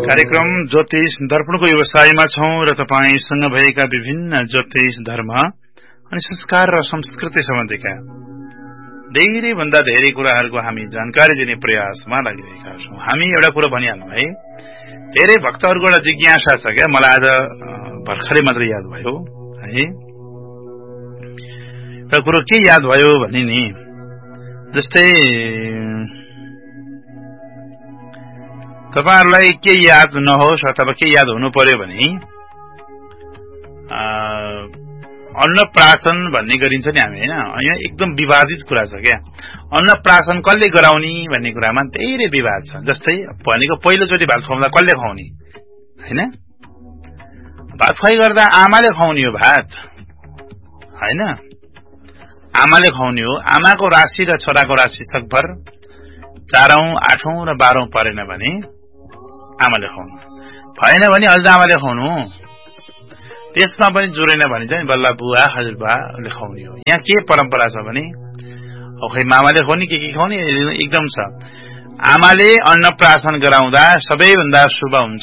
कार्यक्रम ज्योतिष दर्पणको व्यवसायमा छौं र तपाईसँग भएका विभिन्न ज्योतिष धर्म अनि संस्कार र संस्कृति सम्बन्धीका धेरै भन्दा धेरै कुराहरूको हामी जानकारी दिने प्रयासमा लागिरहेका छौं। हामी एउटा कुरा भनिहाल्नु है, धेरै भक्तहरूको एउटा जिज्ञासा छ क्या, मलाई आज भर्खरै मात्र याद भयो है। एउटा कुरो के याद भयो भने नि, जस्तै तपाईहरुलाई के याद नहोस् अथवा के याद हुनु पर्यो भने अन्नप्राशन भन्ने गरिन्छ नि हामी हैन, यहाँ एकदम विवादित कुरा छ क्या। अन्नप्राशन कसले गराउने भन्ने कुरामा धेरै विवाद छ। जस्तै भनेको पहिलोचोटि भात खुवाउँदा कसले खुवाउने हैन, भात खुवाइ गर्दा आमाले खुवाउने हो भात हैन, आमाले खुवाउने हो। आमाको राशि र छोराको राशि सकभर 4औं 8औं र 12औं परेन भने आमाले खुवाउनु, भएन भने अझ आमाले खुवाउनु, त्यसमा पनि जुरेन भने चाहिँ बल्ल बुवा हजुरबाले खुवाउने हो। यहाँ के परम्परा छ भने खै मामाले खुवाउने के खुवाउने एकदम छ। आमाले अन्नप्राशन गराउँदा सबैभन्दा शुभ हुन्छ,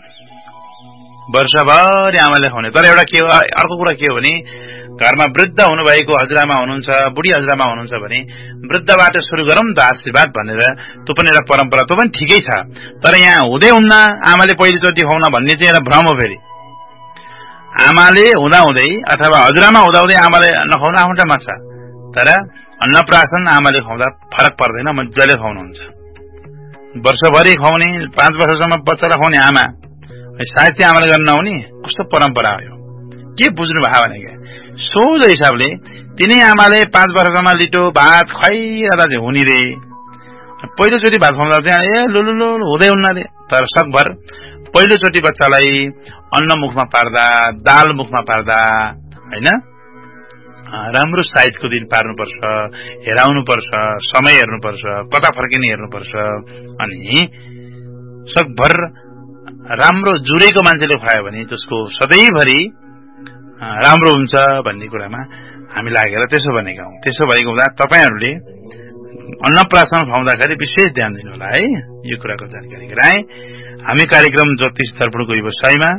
वर्षभरि आमाले खुवाउने। तर एउटा के हो, अर्को कुरा के हो भने घरमा वृद्ध हुनुभएको हजुरआमा हुनुहुन्छ, बुढी हजुरआमा हुनुहुन्छ भने वृद्धबाट सुरु गरौँ त आशीर्वाद भनेर, त्यो पनि एउटा परम्परा, त्यो पनि ठिकै छ। तर यहाँ हुँदै हुन्न आमाले पहिलोचोटि खुवाउन भन्ने चाहिँ एउटा भ्रम हो। फेरि आमाले हुँदाहुँदै अथवा हजुरआमा हुँदाहुँदै आमाले नखुवाउन आफ्नो ठाउँमा छ, तर अन्नप्राशन आमाले खुवाउँदा फरक पर्दैन, मजाले खुवाउनुहुन्छ। वर्षभरि खुवाउने, 5 वर्षसम्म बच्चालाई खुवाउने आमा सायद चाहिँ आमाले गर्न नहुने कस्तो परम्परा हो। के बुझ्नु भयो भने सोझो हिसाबले तिनै आमाले 5 वर्षसम्म लिटो भात खुवाइरहँदा चाहिँ हुने रे, पहिलोचोटि भात खुवाउँदा चाहिँ लुलुलु हुँदै हुन्न रे। तर सकभर पहिलोचोटि बच्चालाई अन्न मुखमा पार्दा, दाल मुखमा पार्दा हैन, राम्रो साइजको दिन पार्नुपर्छ, हेराउनुपर्छ, समय हेर्नुपर्छ, कता फर्किने हेर्नुपर्छ, अनि सकभर राम्रो जुरेको मान्छेले खुवायो भने त्यसको सधैँभरि राम्रो हुन्छ भन्ने कुरामा हामी लागेर त्यसो भनेका हौं। त्यसो भएको हुँदा तपाईहरुले अन्नप्राशन खुवाउँदाखेरि विशेष ध्यान दिनु होला है। यो कुराको जानकारी गराए। हामी कार्यक्रम ज्योतिष दर्पणको व्यवसायमा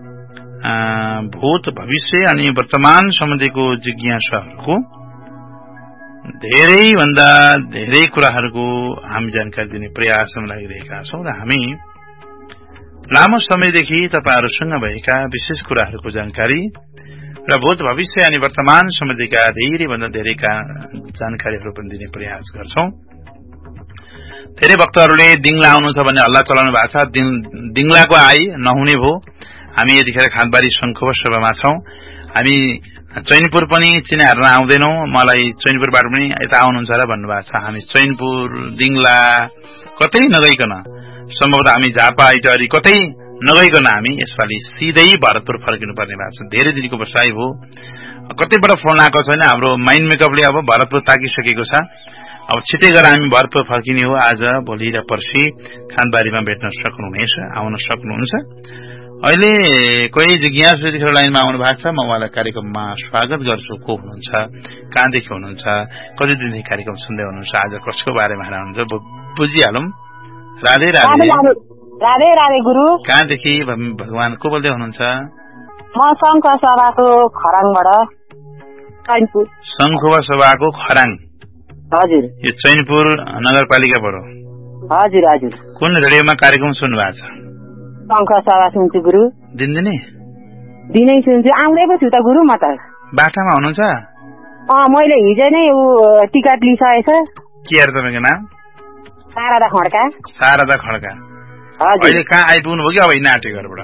भूत भविष्य अनि वर्तमान सम्बन्धीको जिज्ञासाहरूको धेरै भन्दा धेरै कुराहरूको हामी जानकारी दिने प्रयासमा लागिरहेका छौं र हामी लामो समयदेखि तपाईहरुसँग भएका विशेष कुराहरूको जानकारी र भूत भविष्य अनि वर्तमान सम्बन्धीका धेरै भन्दा धेरै जानकारीहरू पनि दिने प्रयास गर्छौं। धेरै भक्तहरूले दिङला आउनु छ भन्ने हल्ला चलाउनु भएको छ। दिङलाको आई नहुने भो। हामी यतिखेर खानबारी शंखुवा सभामा छौं। हामी चैनपुर पनि चिने हेर्न आउँदैनौं, मलाई चैनपुरबाट पनि यता आउनुहुन्छ र भन्नुभएको छ। हामी चैनपुर दिङला कतै नगइकन, सम्भवतः हामी झापा इटहरी कतै नगइकन हामी यसपालि सिधै भरतपुर फर्किनु पर्ने भएको छ। धेरै दिनको बसाइ भयो, कतैबाट फोन आएको छैन। हाम्रो माइन्ड मेकअपले अब भरतपुर ताकिसकेको छ। अब छिटै गरेर हामी भरतपुर फर्किने हो। आज भोलि र पर्सि खानबारीमा भेट्न सक्नुहुनेछ, आउन सक्नुहुन्छ। अहिले कोही जिज्ञासु यतिखेर लाइनमा आउनु भएको छ, म उहाँलाई कार्यक्रममा स्वागत गर्छु। को हुनुहुन्छ, कहाँदेखि हुनुहुन्छ, कति दिनदेखि कार्यक्रम सुन्दै हुनुहुन्छ, आज कसको बारेमा हेर्नुहुन्छ बुझिहालौं। राधे राधे। राधे राधे गुरु। कहाँदेखि भगवान को बोल्दै हुनुहुन्छ? म शंखुवा सभाको खराङबाट। चैनपुर शंखुवा सभाको खराङ। हजुर। यो चैनपुर नगरपालिकाबाट? हजुर हजुर। कुन रेडियोमा कार्यक्रम सुन्नु भएको छ? शंखुवा सभा सुन्छु गुरु। दिनदिनै? दिनै सुन्छु, आउँदै पो छु त गुरु म त। बाटामा हुनुहुन्छ? मैले हिजो नै टिकट लिइसकेछ। के अरे तपाईँको नाम? शारदा खड्का। शारदा खड्का। अहिले कहाँ आइपुग्नु भयो कि अब हिँड्न आँट्यो घरबाट?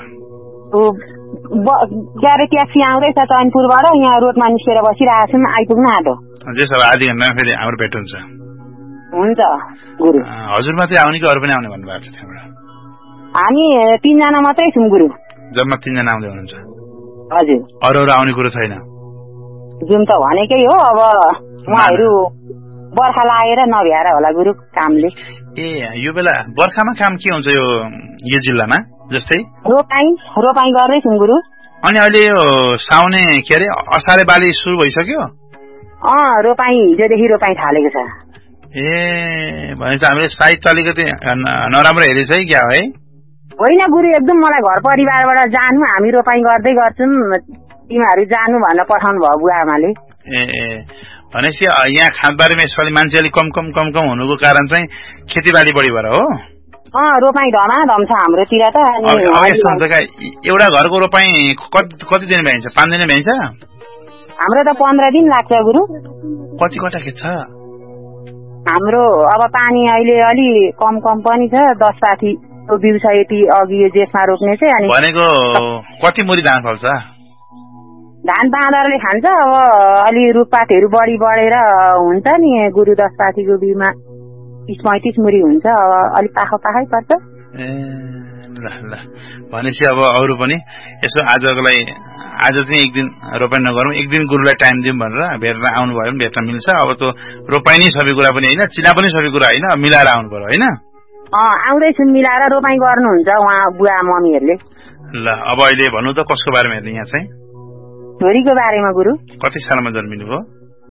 ग्यारे ट्याक्सी आउँदैछ चैनपुरबाट, यहाँ रोडमा निस्केर बसिरहेको छौँ, आइपुग्न आँटो। त्यसो भए आधी घण्टामा फेरि हाम्रो भेट हुन्छ। हुन्छ गुरु। हजुर मात्रै आउने कि अरू पनि आउने भन्नुभएको छ त्यहाँबाट? हामी 3 जना मात्रै छौँ गुरु। जम्मा 3 जना आउँदै हुनुहुन्छ? हजुर। अरू आउने कुरो छैन? जुन त भनेकै हो, अब उहाँहरू बर्खा लागेर नभ्याएर होला गुरु कामले। ए यो बेला बर्खामा काम के हुन्छ यो जिल्लामा? जस्तै रोपाई गर्दैछौँ गुरु। अनि अहिले यो साउने के अरे असारे बाली सुरु भइसक्यो? रोपाई हिजोदेखि रोपाई थालेको छ। ए भनेपछि हामीले साइट अलिकति नराम्रो हेरेछ है क्या है? होइन गुरु, एकदम मलाई घर परिवारबाट जानु, हामी रोपाई गर्दै गर्छौँ, तिमीहरू जानु भनेर पठाउनु भयो बुवा आमाले। ए भनेपछि यहाँ खाँदबारीमा यसपालि मान्छे अलिक कम हुनुको कारण चाहिँ खेतीबाली बढी भएर हो? रोपाई धमाधम छ हाम्रोतिर त। यस्तो हुन्छ क्या, एउटा घरको रोपाई कति दिन भ्याइन्छ? 5 दिन भ्याइन्छ? हाम्रो त 15 दिन लाग्छ गुरु। कति कटा खेत छ हाम्रो? अब पानी अहिले अलि कम पनि छ, 10 साथीको बिउ छ यति अघि यो जेठमा रोप्ने चाहिँ। अनि भनेको कति मुरी धान फल्छ? धान बाँदरले खान्छ। अब अलि रुखपातहरू बढी बढेर हुन्छ नि गुरु, 10 साथीको बिउमा 30-35 मुरी हुन्छ। अब अलिक पाखै पर्छ। ए ल भनेपछि अब अरू पनि यसो आज चाहिँ एक दिन रोपाई नगरौँ, एक दिन गुरुलाई टाइम दिउँ भनेर भेट्न आउनुभयो भने भेट्न मिल्छ। अब त रोपाई नै सबै कुरा पनि होइन, चिना पनि सबै कुरा होइन, मिलाएर आउनु पर्यो होइन? आउँदैछु, मिलाएर रोपाई गर्नुहुन्छ उहाँ बुवा मम्मीहरूले। ल अब अहिले भन्नु त कसको बारेमा हेर्ने यहाँ चाहिँ? छोरीको बारेमा गुरु। कति सालमा जन्मिनु भयो?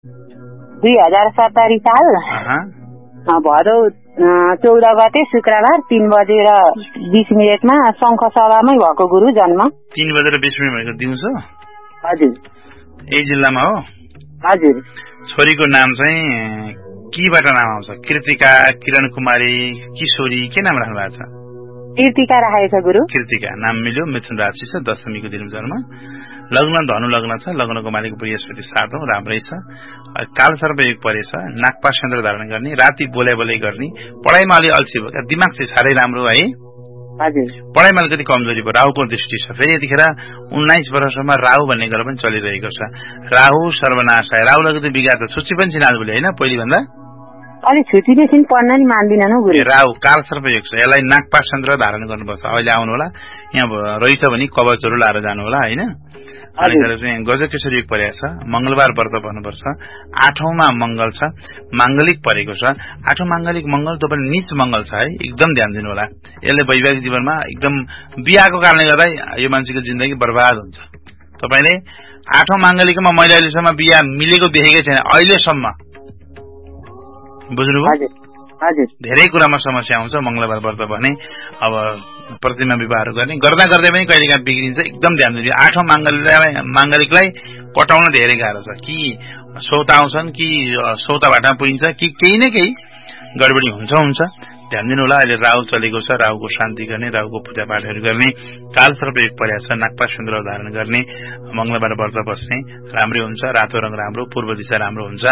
2070 साल भदौ 14 गते शुक्रबार 3:20 शङ्ख सभामै भएको गुरु जन्म। 3:20 भनेको दिउँसो? हजुर। यही जिल्लामा हो? हजुर। छोरीको नाम चाहिँ केबाट नाम आउँछ? कृतिका, किरण कुमारी, किशोरी, के नाम राख्नु भएको छ? कृतिका राखेको छ गुरु। कृतिका नाम मिल्यो। मिथुन राशि छ, दशमीको दिन जन्म। लग्न धनु लग्न छ, लग्नको मालिक बृहस्पति 7 राम्रै छ। काल सर्प योग परेछ, नागपाश केन्द्र धारण गर्ने, राति बोले गर्ने, पढाइमा अलि अल्छी भयो क्या, दिमाग चाहिँ साह्रै राम्रो है। हजुर। पढाइमा अलिकति कमजोरी भयो, राहुको दृष्टि छ। फेरि यतिखेर 19 वर्षसम्म राहु भन्ने ग्रह पनि चलिरहेको छ। राहु सर्वनाश है, राहु अलिकति बिगार्छ। छुच्ची पनि छिन् आजभोलि होइन? पहिले भन्दा अलि छुट्टी नै छिन्, पढ्न नि मान्दिनन् गुरु। राहु काल सर्प योग छ, यसलाई नागपाश केन्द्र धारण गर्नुपर्छ। अहिले आउनु होला, यहाँ रहेछ भने कवचहरू लाएर जानु होला होइन? अनिखेर चाहिँ गजकेश्वरी योग परेको छ। मंगलबार व्रत भन्नुपर्छ। 8औंमा मंगल छ, मांगलिक परेको छ। 8औं मांगलिक मंगल त पनि नीच मंगल छ है, एकदम ध्यान दिनु होला। यसले वैवाहिक जीवनमा एकदम बिहाको कारणले गर्दा यो मान्छेको जिन्दगी बर्बाद हुन्छ। तपाईले 8औं मांगलिकमा मैले अहिलेसम्म बिहा मिलेको देखेकै छैन अहिलेसम्म, बुझ्नुभयो? हजुर। धेरै कुरामा समस्या आउँछ मंगलबार व्रत भने। अब प्रतिमा विवाहहरू गर्ने गर्दा गर्दै पनि कहिलेकाहीँ बिग्रिन्छ, एकदम ध्यान दिनु। 8औं मांगलिकलाई पटाउन धेरै गाह्रो छ। कि सौता आउँछन्, कि सौताबाट पुगिन्छ, कि केही न केही गडबडी हुन्छ। ध्यान दिनु होला। अहिले राहु चलेको छ, राहुको शान्ति गर्ने, राहुको पूजा पाठहरू गर्ने। काल सर्प योग परेको छ, नागपाश केन्द्र धारण गर्ने, मंगलबार व्रत बस्ने राम्रै हुन्छ। रातो रंग राम्रो, पूर्व दिशा राम्रो हुन्छ,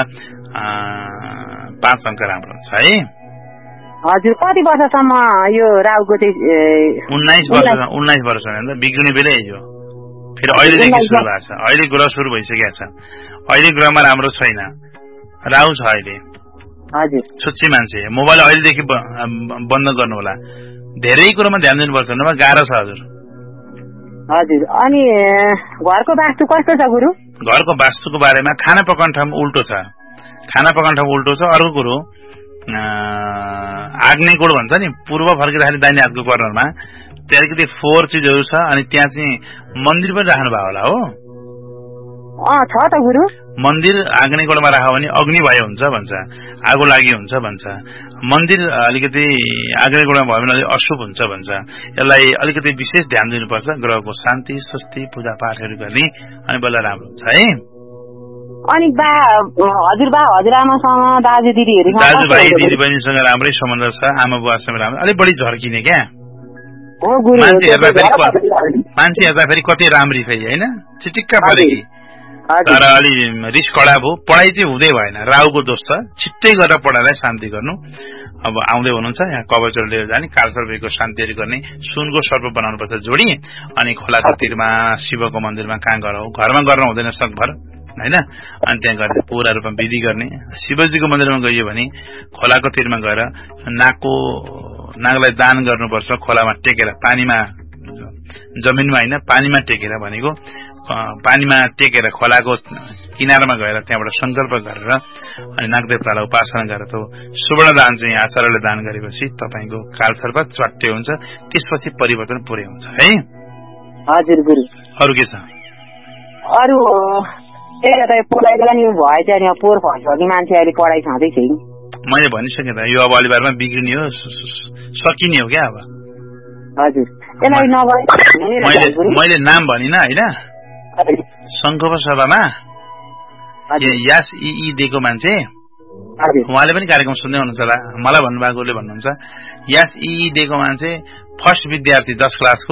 5 अंक राम्रो हुन्छ है। हजुर। कति वर्षसम्म यो राहुको चाहिँ? 19 वर्ष बिग्रिने बेलै हो। फेरि अहिलेदेखि सुरु भएको छ, अहिले ग्रह सुरु भइसकेको छ। अहिले ग्रहमा राम्रो छैन, राहु छ अहिले। हजुर। छुच्ची मान्छे, मोबाइल अहिलेदेखि बन्द गर्नु होला। धेरै कुरोमा ध्यान दिनुपर्छ, नभए गाह्रो छ हजुर। हजुर। अनि घरको वास्तु कस्तो छ गुरु? घरको वास्तुको बारेमा खाना पकाउने ठाउँ उल्टो छ, अर्को कुरो आग्नेयकोण भन्छ नि, पूर्व फर्किँदाखेरि दाहिने हातको कर्नरमा त्यहाँ अलिकति 4 चिजहरू छ। अनि त्यहाँ चाहिँ मन्दिर पनि राख्नु भएको होला हो? छ त गुरु। मन्दिर आग्नेयकोणमा राख्यो भने अग्नि भय हुन्छ भन्छ, आगो लागि हुन्छ भन्छ। मन्दिर अलिकति आग्नेयकोणमा भयो भने अलिक अशुभ हुन्छ भन्छ। यसलाई अलिकति विशेष ध्यान दिनुपर्छ। ग्रहको शान्ति, स्वस्ति, पूजा पाठहरू गर्ने, अनि बल्ल राम्रो हुन्छ है। अनि हजुरआमासँग, दाजु दिदीहरूसँग? दाजुभाइ दिदी बहिनीसँग राम्रै सम्बन्ध छ, आमा बुवासँग राम्रो। अलिक बढी झर्किने क्या मान्छे हेर्दाखेरि कति राम्री फेरि होइन, चिटिक्का परेकी, तर अलि रिस कडा भयो। पढाइ चाहिँ हुँदै भएन, राहुको दोष छ। छिट्टै गरेर पढाइलाई शान्ति गर्नु। अब आउँदै हुनुहुन्छ यहाँ कवचहरू लिएर जाने, कालसर्पको शान्तिहरू गर्ने, सुनको सर्प बनाउनुपर्छ जोडी। अनि खोलाको तिरमा, शिवको मन्दिरमा कहाँ गरौँ, घरमा गर्न हुँदैन सकभर होइन। अनि त्यहाँ गएर पूरा रूपमा विधि गर्ने। शिवजीको मन्दिरमा गइयो भने खोलाको तिरमा गएर नागलाई दान गर्नुपर्छ। खोलामा टेकेर, पानीमा, जमिनमा होइन, पानीमा टेकेर भनेको पानीमा टेकेर खोलाको किनारमा गएर त्यहाँबाट संकल्प गरेर अनि नागदेवतालाई उपासना गरेर सुवर्ण दान चाहिँ आचार्यले दान गरेपछि तपाईको कालसर्प चट्टे हुन्छ। त्यसपछि परिवर्तन पुरै हुन्छ है। हजुर गुरु। अरु के छ? अरु पढाइको नि भए चाहिँ पोहोर फर्छ कि मान्छे अहिले पढाइ छँदै छैन। मैले भनिसकेँ त, यो अब अलिबारमा बिग्रिने हो, सकिने हो क्या अब। हजुर त्यसलाई नभए मैले नाम भनिन हैन संकल्प सभामा यास ई दिएको मान्छे उहाँले पनि कार्यक्रम सुन्दै हुनुहुन्छ होला मलाई भन्नुभएकोले भन्नुहुन्छ यास ई दिएको मान्छे फर्स्ट विद्यार्थी 10 क्लासको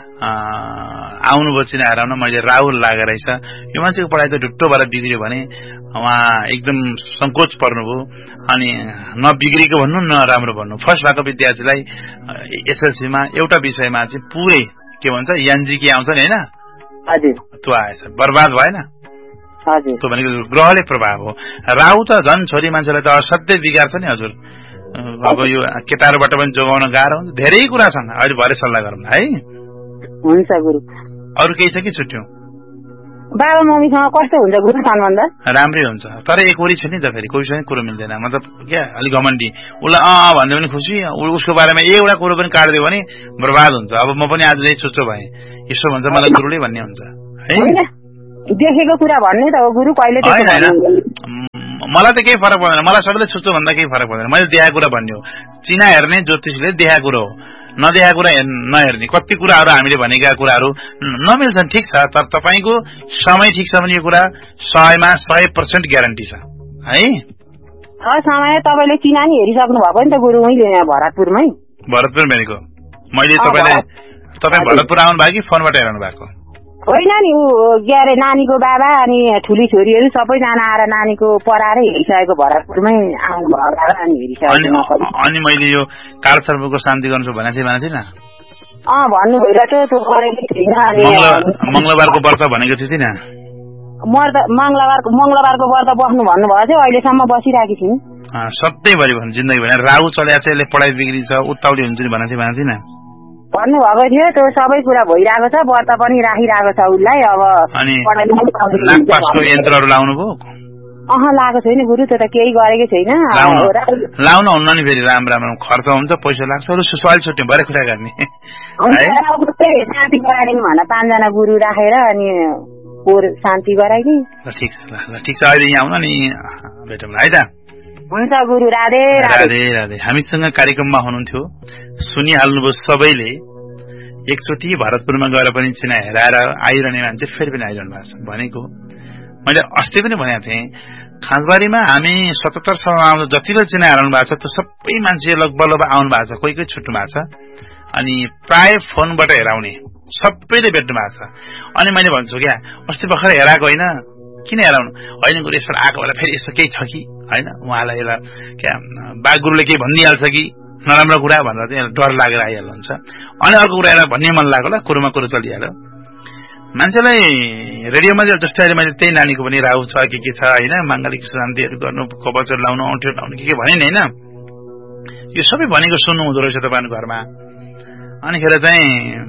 आउनुभयो चिना हराउन मैले राहुल लागेर रहेछ यो मान्छेको पढाइ त ढुट्टो भएर बिग्रियो भने उहाँ एकदम संकोच पर्नुभयो अनि नबिग्रेको भन्नु न राम्रो भन्नु फर्स्ट भएको विद्यार्थीलाई एसएलसीमा एउटा विषयमा चाहिँ पुरै के भन्छ एनजीके आउँछ नि हैन हजुर त्यो आएछ बर्बाद भएन हजुर त्यो भनेको ग्रहले प्रभाव हो राहु त झन् छोरी मान्छेलाई त असाध्यै बिगार्छ नि हजुर अब यो केटाहरूबाट पनि जोगाउन गाह्रो हुन्छ धेरै कुरा छन् अहिले भरे सल्लाह गरौँ है हुन्छ गुरु अरु केही छ कि छुट्यौं बाबा मम्मीसँग कस्तो हुन्छ गुरु सम्बन्ध राम्रै हुन्छ तर एक वरी छ नि त फेरि कोहीसँग कुरो मिल्दैन मतलब क्या अलि घमण्डी उसलाई भन्दै पनि खुसी उसको बारेमा एउटा कुरो पनि काट्दियो भने बर्बाद हुन्छ अब म पनि आज नै सोचो भए यसो भन्छ मलाई गुरुले भन्ने हुन्छ है देखेको कुरा भन्ने त हो गुरु कहिले मलाई त केही फरक पर्दैन मलाई सबैले सोचो भन्दा केही फरक पर्दैन मैले देखाएको कुरा भन्ने हो चिना हेर्ने ज्योतिषीले देखाएको कुरो हो नदेखाएको कुरा नहेर्ने कति कुराहरू हामीले भनेका कुराहरू नमिल्छन् ठिक छ तर तपाईको समय ठिक छ भने यो कुरा 100मा 100% ग्यारेन्टी छ है समय तपाईले चिना नि हेरिसक्नु भएको नि त गुरु मैले यहाँ भरतपुर भनेको मैले तपाईँ भरतपुर आउनु भयो कि फोनबाट हेर्नु भएको होइन नि ऊ के अरे नानीको बाबा अनि ठुली छोरीहरू सबैजना आएर नानीको पढाएर हेरिसकेको भरतपुरमै आउनु भयो अनि हेरिसकेको अनि मैले यो कालसर्पको शान्ति गर्नु भनेको थिएँ भन्नु भइरहेको त्यो गरेको थिएन अनि मंगलबारको व्रत भनेको थिएँ नि मंगलबारको व्रत बस्नु भन्नुभएको थियो अहिलेसम्म बसिरहेकी छिन् सधैँभरि भन्नु जिन्दगी भने राहु चलेको छ यसले पढाइ बिग्रिन्छ उत्ताउली हुन्छ नि भनेको थिएँ भन्नुभएको थियो त्यो सबै कुरा भइरहेको छ व्रत पनि राखिरहेको छ उसलाई अब यन्त्रहरू लाउनु भयो लागेको छैन गुरु त्यो त केही गरेकै छैन लाउन हुन्न नि फेरि राम्रो खर्च हुन्छ पैसा लाग्छ अरू सुसवाल छुट्यो भरे कुरा गर्ने शान्ति गराइदिनु भनेर 5 जना गुरु राखेर अनि शान्ति गराइदिए ठिक छ अहिले यहाँ आउन नि भेटौँ है त हुन्छ गुरु राधे राधे राधे हामीसँग कार्यक्रममा हुनुहुन्थ्यो सुनिहाल्नुभयो सबैले एकचोटि भरतपुरमा गएर पनि चिना हेराएर आइरहने मान्छे फेरि पनि आइरहनु भएको छ भनेको मैले अस्ति पनि भनेको थिएँ खासबारीमा हामी 77 सालमा आउँदा जतिले चिना हेराउनु भएको छ त्यो सबै मान्छे लगभग आउनु भएको छ कोही कोही छुट्नु भएको छ अनि प्राय फोनबाट हेराउने सबैले भेट्नु भएको छ अनि मैले भन्छु क्या अस्ति भर्खर हेराएको होइन किन हेराउनु होइन गुरु यसबाट आएको होला फेरि यस्तो केही छ कि होइन उहाँलाई एउटा क्या बाघ गुरुले केही भनिदिइहाल्छ कि नराम्रो कुरा भनेर चाहिँ डर लागेर आइहाल्नुहुन्छ अनि अर्को कुरा एउटा भन्ने मन लाग्यो होला कुरोमा कुरो चलिहाल्यो मान्छेलाई रेडियोमा जस्तै अहिले मैले त्यही नानीको पनि राहु छ के छ होइन माङ्गलिक शान्तिहरू गर्नु कवचहरू लाउनु औँठीहरू लाउनु के भने नि होइन यो सबै भनेको सुन्नु हुँदो रहेछ तपाईँको घरमा अनिखेर चाहिँ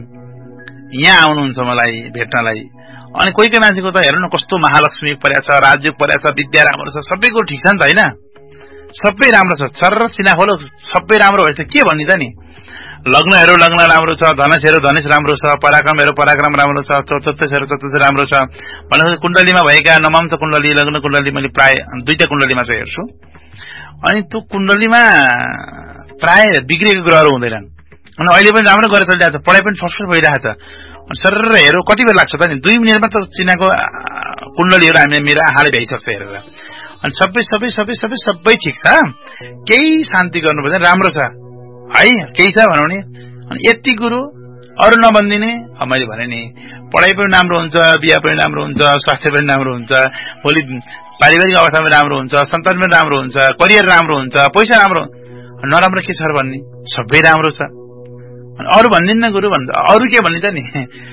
यहाँ आउनुहुन्छ मलाई भेट्नलाई अनि कोही कोही मान्छेको त हेर्नु न कस्तो महालक्ष्मी परेको छ राजयोग परेको छ विद्या राम्रो छ सबै कुरो ठिक छ नि त होइन सबै राम्रो छ चर चिनाखोलो सबै राम्रो भएछ के भन्ने त नि लग्नहरू लग्न राम्रो छ धनेशहरू धनेश राम्रो छ पराक्रमहरू पराक्रम राम्रो छ चतुर्दशहरू चतुर्दश राम्रो छ भनेपछि कुण्डलीमा भएका नमाम छ कुण्डली लग्न कुण्डली मैले प्राय 2टा कुण्डलीमा चाहिँ हेर्छु अनि त्यो कुण्डलीमा प्राय बिग्रेको ग्रहहरू हुँदैनन् अनि अहिले पनि राम्रो गरेर चलिरहेको छ पढाइ पनि फर्स्ट भइरहेको छ सर हेरौँ कति बेला लाग्छ त नि 2 मिनेटमा त चिनाको कुण्डलीहरू हामी मेरो आँखाले भ्याइसक्छ हेरेर अनि सबै ठिक छ केही शान्ति गर्नुपर्छ राम्रो छ है केही छ भनौँ नि अनि यति गुरु अरू नभनिदिने मैले भने नि पढाइ पनि राम्रो हुन्छ बिहा पनि राम्रो हुन्छ स्वास्थ्य पनि राम्रो हुन्छ भोलि पारिवारिक अवस्था पनि राम्रो हुन्छ सन्तान पनि राम्रो हुन्छ करियर राम्रो हुन्छ पैसा राम्रो नराम्रो के छ भन्ने सबै राम्रो छ अरू भनिदिन्न गुरु भन्छ अरू के भन्ने त नि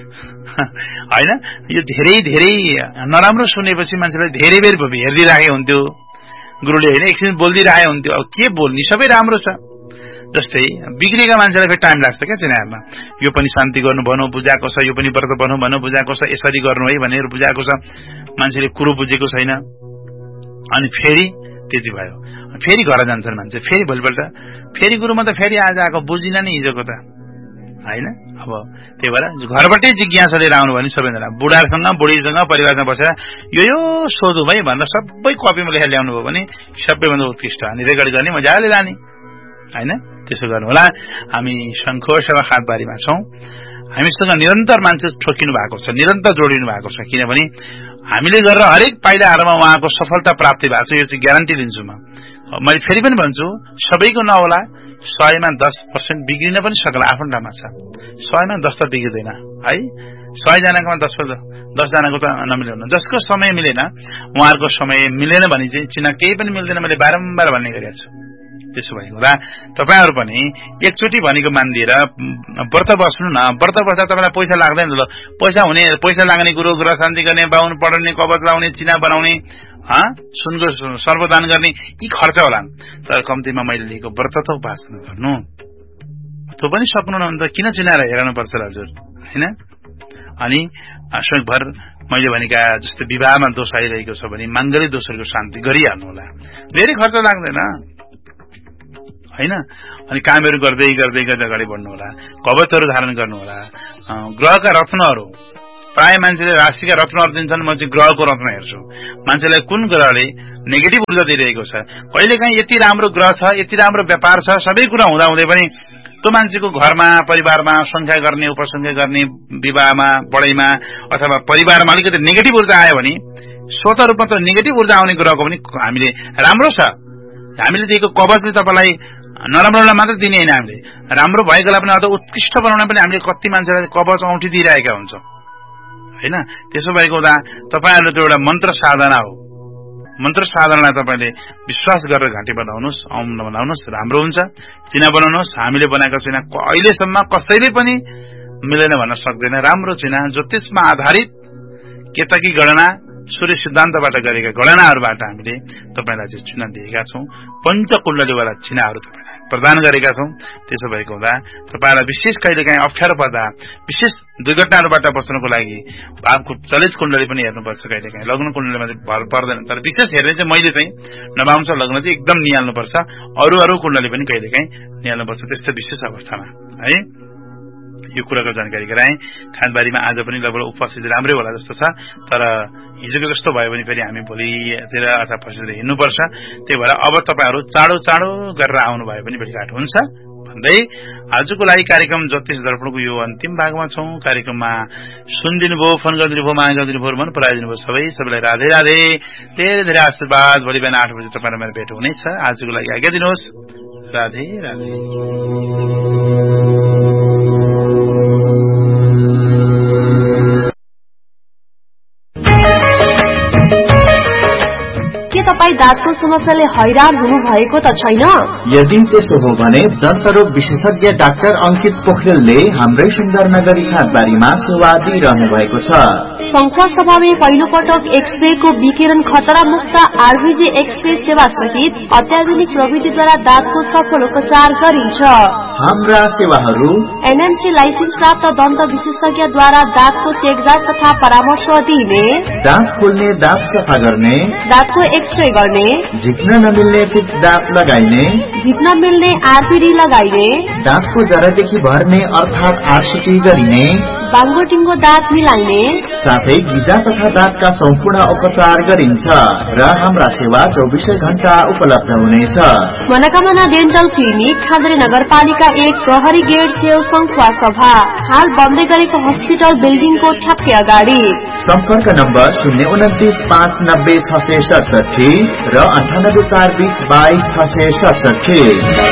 होइन यो धेरै नराम्रो सुनेपछि मान्छेलाई धेरै बेर हेरिदिइराखे हुन्थ्यो गुरुले होइन एकछिन बोलिदिइराखे हुन्थ्यो अब के बोल्ने सबै राम्रो छ जस्तै बिग्रेका मान्छेलाई फेरि टाइम लाग्छ क्या चिनाहरूमा यो पनि शान्ति गर्नु भनौँ बुझाएको छ यो पनि व्रत भनौँ भनौँ बुझाएको छ यसरी गर्नु है भनेर बुझाएको छ मान्छेले कुरो बुझेको छैन अनि फेरि त्यति भयो फेरि घर जान्छन् मान्छे फेरि भोलिपल्ट फेरि गुरुमा त फेरि आज आएको बुझिन नि हिजोको त होइन अब त्यही भएर घरबाटै जिज्ञासा लिएर आउनु भने सबैजना बुढासँग बुढीसँग परिवारसँग बसेर यो सोधौँ है भनेर सबै कपीमा लेखेर ल्याउनु भयो भने सबैभन्दा उत्कृष्ट अनि रेकर्ड गर्ने मजाले लाने होइन त्यसो गर्नु होला। हामी शङ्खो सेवा खाँदबारीमा छौं। हामीसँग निरन्तर मान्छे ठोकिनु भएको छ, निरन्तर जोडिनु भएको छ, किनभने हामीले गरेर हरेक पाइलाहरुमा उहाँको सफलता प्राप्ति भएको छ। यो चाहिँ ग्यारेन्टी दिन्छु म। मैले फेरि पनि भन्छु, सबैको नहोला, 100 मा 10% बिग्रिन पनि सक्ला, आफ्नो ठाउँमा छ। 100 मा 10 त बिग्रिदैन है, 100 जनाकोमा 10 जनाको त नमिल्दैन। जसको समय मिलेन, उहाँहरूको समय मिलेन भने चाहिँ चिना केही पनि मिल्दैन, मैले बारम्बार भन्ने गरेको छु। त्यसो भएको हुँदा तपाईहरु पनि एकचोटी भनेको मान्दिएर व्रत बस्नु न। व्रत बस्दा तपाईलाई पैसा लाग्दैन। पैसा लाग्ने गुरु, ग्रह शान्ति गर्ने, बाहुन पढाउने, कवच लाउने, चिना बनाउने, सुनको सर्वदान गर्ने, यी खर्च होला। तर कम्तीमा मैले लिएको व्रत त उपासना गर्नु, त्यो पनि सक्नुहुन्न त किन चिनाएर हेर्नु पर्छ हजुर, हैन? अनि स्वयंभर मैले भनेका जस्तो विवाहमा दोष आइरहेको छ भने माङ्गल्य दोषहरुको शान्ति गरिहाल्नु होला। धेरै खर्च लाग्दैन हैन? अनि कामहरु गर्दै अगाडि बढ्नु होला। कवचहरु धारण गर्नु होला। ग्रहका रत्नहरु, प्राय मान्छेले राशिका रत्नहरु दिन्छन्, म चाहिँ ग्रहको रत्न हेर्छु। मान्छेलाई कुन ग्रहले नेगेटिभ ऊर्जा दिइरहेको छ, कहिलेकाहीँ यति राम्रो ग्रह छ, यति राम्रो व्यापार छ, सबै कुरा हुँदाहुँदै पनि त्यो मान्छेको घरमा, परिवारमा संख्या गर्ने, उपसंख्या गर्ने, विवाहमा, पढाइमा अथवा परिवारमा अलिकति नेगेटिभ ऊर्जा आयो भने स्वत रूपमा त नेगेटिभ ऊर्जा आउने ग्रहको पनि हामीले राम्रो छ। हामीले दिएको कवचले तपाईलाई नराम्रोलाई मात्र दिने हैन, हामीले राम्रो भएकोलाई पनि अझ उत्कृष्ट बनाउन पनि हामीले कति मान्छेलाई कवच औँठी दिइरहेका हुन्छ हैन? त्यसो भएको हुँदा तपाईहरुले त्यो एउटा मन्त्र साधना हो। मन्त्र साधनालाई तपाईले विश्वास गरेर घाँटी बनाउनुस्, ओम बनाउनुस्, राम्रो हुन्छ। चिना बनाउनुस्। हामीले बनाएको चिना अहिलेसम्म कसैले पनि मिलेन भन्न सक्दैन। राम्रो चिना, ज्योतिषमा आधारित केतकी गणना, सूर्य सिद्धान्तबाट गरेका गणनाहरुबाट हामीले तपाईलाई चाहिँ चिना दिएका छौं। पञ्चकुण्डलीवाला चिनाहरु तपाईलाई प्रदान गरेका छौं। त्यसो भएको हुँदा तपाईलाई विशेष कहिलेकाहीँ अप्ठ्यारो पर्दा, विशेष दुर्घटनाहरुबाट बच्नको लागि आपको चलित कुण्डली पनि हेर्नुपर्छ। कहिलेकाहीँ लग्न कुण्डलीमा भर पर्दैन, तर विशेष हेर्ने चाहिँ मैले चाहिँ नवांश लग्न चाहिँ एकदम निहाल्नुपर्छ। अरू कुण्डली पनि कहिलेकाहीँ निहाल्नुपर्छ त्यस्तो विशेष अवस्थामा है। यो कुराको जानकारी गराए। खानबारीमा आज पनि लगभग उपस्थिति राम्रै होला जस्तो छ, तर हिजोको जस्तो भयो भने फेरि हामी भोलितिर अथवा पछितिर हिँड्नुपर्छ। त्यही भएर अब तपाईहरु चाँडो गरेर आउनु भयो भने भेटघाट हुन्छ भन्दै आजको लागि कार्यक्रम ज्योतिष दर्पणको यो अन्तिम भागमा छौं। कार्यक्रममा सुनिदिनु भयो, फोन गरिदिनु भयो, माया गरिदिनु भयो, मन पराइदिनु भयो। सबैलाई राधे राधे, धेरै आशीर्वाद। भोलि बिहान 8 बजे तपाईहरु मेरो भेट हुनेछ। आजको लागि आज्ञा दिनुहोस्। राधे राधे। तपाई दाँतको समस्याले हैरान हुनु भएको त छैन? यदि त्यसो हो भने दन्तरोग विशेषज्ञ डाक्टर अंकित पोखरेलले हाम्रै सुन्दरनगरी खाँदबारीमा सेवा दिइरहनु भएको छ। शंकर सभामा पहिलो पटक एक्सरे को विकिरण खतरा मुक्त आरबीजी एक्सरे सेवा सहित अत्याधुनिक प्रविधिद्वारा दाँतको सफल उपचार गरिन्छ। हाम्रा सेवाहरू एनएमसी लाइसेन्स प्राप्त दन्त विशेषज्ञद्वारा दाँतको चेकजाँच तथा परामर्श दिने, दाँत खोल्ने, दाँत सफा गर्ने, दाँतको एक्सरे गर्ने, झिक्न नमिल्ने फिक्स दाँत लगाइने, झिक्न मिल्ने आरपीडी लगाइने, दाँतको जरादेखि भर्ने अर्थात आरसीटी गरिने, बाङ्गो टिङ्गो दाँत मिलाइने, साथै गिजा तथा दाँतका सम्पूर्ण उपचार गरिन्छ र हाम्रा सेवा 24 घण्टा उपलब्ध हुनेछ। मनोकामना डेन्टल क्लिनिक, खाँदरी नगरपालिका 1, प्रहरी गेट छेउ, संखुवा सभा। हाल बन्दै गरेको हस्पिटल बिल्डिङको ठ्याक्कै अगाडि। सम्पर्क नम्बर 029 590 667 र 98 420 22 667।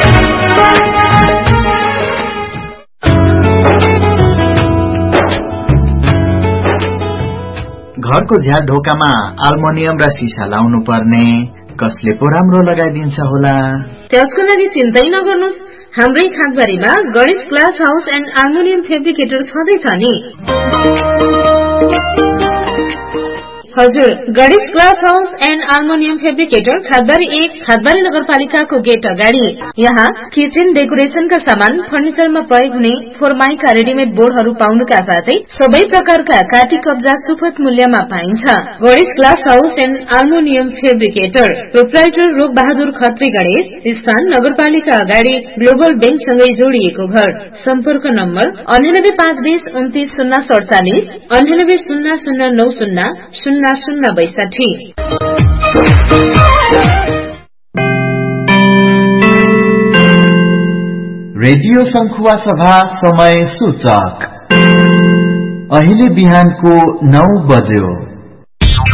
घरको झ्याल ढोकामा अल्मुनियम र सिसा लाउनु पर्ने, कसले पो राम्रो लगाइदिन्छ होला? त्यसको लागि चिन्तै नगर्नुस्। हाम्रै खाँदबारीमा Ganesh glass house and aluminium fabricator छँदैछ नि। हजुर, Ganesh glass house and aluminium fabricator, Khandbari 1, Khandbari नगरपालिकाको गेट अगाडि। यहाँ किचन डेकोरेशनका सामान, फर्निचरमा प्रयोग हुने फोरमाइका रेडिमेड बोर्डहरू पाउनुका साथै सबै प्रकारका काटी कब्जा सुपथ मूल्यमा पाइन्छ। Ganesh glass house and aluminium fabricator, proprietor रोग बहादुर खत्री गणेश, स्थान नगरपालिका अगाडि, ग्लोबल बैंकसँगै जोडिएको घर। सम्पर्क नम्बर 98 520 29 047, 98 0090 0062। रेडियो संखुवा सभा समय सूचक अहिले बिहानको 9 बज्यो।